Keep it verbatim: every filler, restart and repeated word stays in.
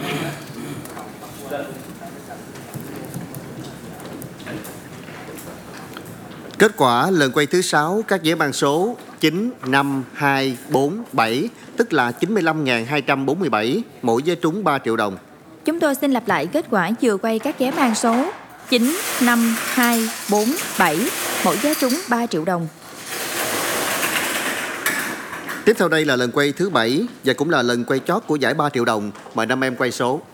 Kết quả lần quay thứ sáu các vé mang số chín, năm, hai, bốn, bảy, tức là chín mươi lăm nghìn hai trăm bốn mươi bảy, mỗi vé trúng ba triệu đồng. Chúng tôi xin lặp lại kết quả vừa quay các vé mang số chín, năm, hai, bốn, bảy, mỗi vé trúng ba triệu đồng. Tiếp theo đây là lần quay thứ bảy và cũng là lần quay chót của giải ba triệu đồng. Mời năm em quay số.